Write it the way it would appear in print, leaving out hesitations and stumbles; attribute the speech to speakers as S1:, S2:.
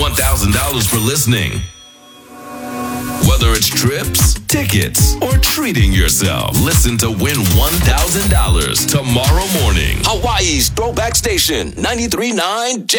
S1: $1,000 for listening. Whether it's trips, tickets, or treating yourself, listen to win $1,000 tomorrow morning.
S2: Hawaii's Throwback Station, 93.9 J.